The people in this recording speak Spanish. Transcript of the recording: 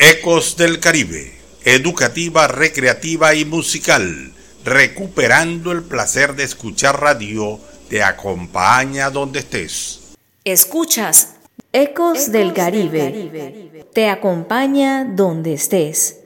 Ecos del Caribe, educativa, recreativa y musical, recuperando el placer de escuchar radio, te acompaña donde estés. Escuchas Ecos del Caribe, te acompaña donde estés.